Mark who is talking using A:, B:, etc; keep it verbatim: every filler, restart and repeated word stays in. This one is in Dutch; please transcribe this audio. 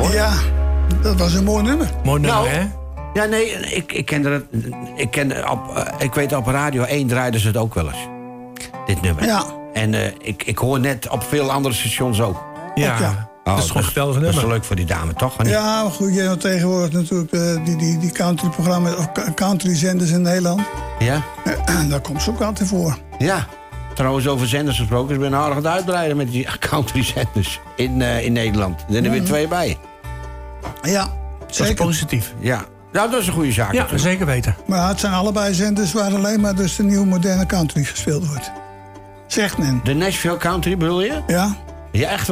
A: mooi.
B: Ja, dat was een mooi nummer.
A: Mooi nummer,
C: Nou,
A: hè?
C: Ja, nee, ik, ik ken er... Ik, ken op, uh, ik weet op Radio één draaiden ze het ook wel eens. Dit nummer.
B: Ja.
C: En uh, ik, ik hoor net op veel andere stations ook.
A: Ja,
B: Ook, ja.
C: Oh,
A: dat is gewoon een geweldig
C: Dat is
A: nummer.
C: wel leuk voor die dame, toch? Of niet?
B: Ja, maar goed, je hebt tegenwoordig natuurlijk uh, die, die, die country-programma's... of country-zenders in Nederland.
C: Ja?
B: Uh, daar komt ze ook altijd voor.
C: Ja. Trouwens, over zenders gesproken. Ze zijn aardig aan het uitbreiden met die country-zenders in, uh, in Nederland. Er zijn er weer twee bij.
B: Ja,
A: Dat is
B: zeker.
A: positief.
C: Ja. Nou, dat is een goede zaak.
A: Ja,
C: natuurlijk.
A: zeker weten.
B: Maar het zijn allebei zenders waar alleen maar dus de nieuwe moderne country gespeeld wordt. Zegt men.
C: De Nashville Country bedoel je?
B: Ja?
C: Ja, echt